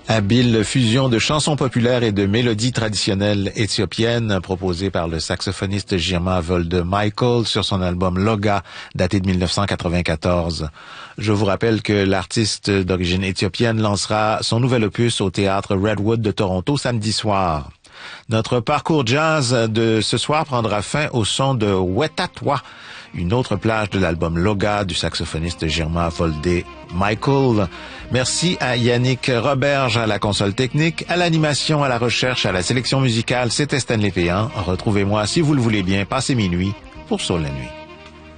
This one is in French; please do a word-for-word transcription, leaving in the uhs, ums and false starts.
Habile fusion de chansons populaires et de mélodies traditionnelles éthiopiennes proposées par le saxophoniste Girma Wolde Michael sur son album Loga, daté de mille neuf cent quatre-vingt-quatorze. Je vous rappelle que l'artiste d'origine éthiopienne lancera son nouvel opus au théâtre Redwood de Toronto samedi soir. Notre parcours jazz de ce soir prendra fin au son de Wetatwa, une autre plage de l'album Loga du saxophoniste Girma Wolde Michael. Merci à Yannick Roberge à la console technique, à l'animation, à la recherche, à la sélection musicale. C'était Stanley Péan. Retrouvez-moi si vous le voulez bien, passez minuit pour Soul la nuit.